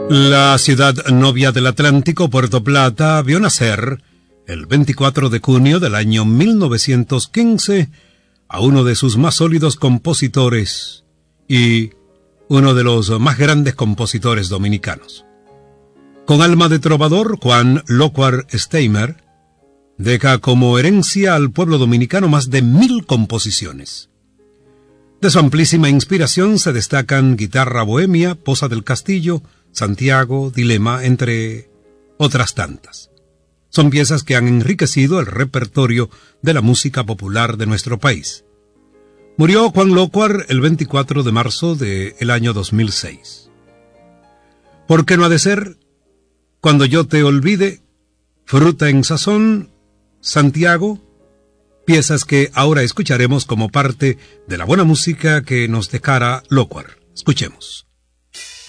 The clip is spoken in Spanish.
La ciudad novia del Atlántico, Puerto Plata, vio nacer, el 24 de junio del año 1915, a uno de sus más sólidos compositores y uno de los más grandes compositores dominicanos. Con alma de trovador, Juan Lócuar Steimer deja como herencia al pueblo dominicano más de 1000 composiciones. De su amplísima inspiración se destacan Guitarra Bohemia, Poza del Castillo, Santiago, Dilema, entre otras tantas. Son piezas que han enriquecido el repertorio de la música popular de nuestro país. Murió Juan Lócuar el 24 de marzo del año 2006. ¿Por qué no ha de ser? Cuando yo te olvide, Fruta en Sazón, Santiago, piezas que ahora escucharemos como parte de la buena música que nos dejara Lócuar. Escuchemos.